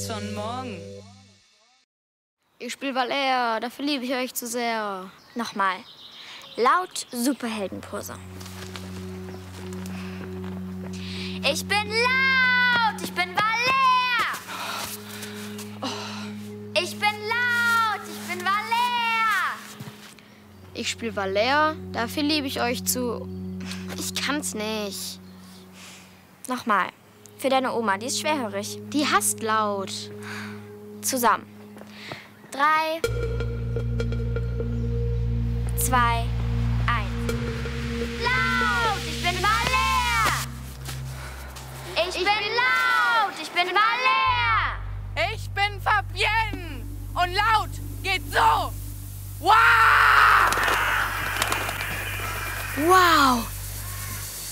schon morgen. Ich spiele Valère, dafür liebe ich euch zu sehr. Nochmal. Laut Superheldenpose. Ich bin laut, ich bin Valère. Ich bin laut, ich bin Valère. Ich spiele Valère, dafür liebe ich euch zu... Ich kann's nicht. Nochmal. Für deine Oma, die ist schwerhörig. Die hasst laut. Zusammen. 3, 2, 1. Laut! Ich bin Valère! Ich bin laut! Ich bin Valère! Ich bin Fabienne. Und laut geht so. Wow! Wow,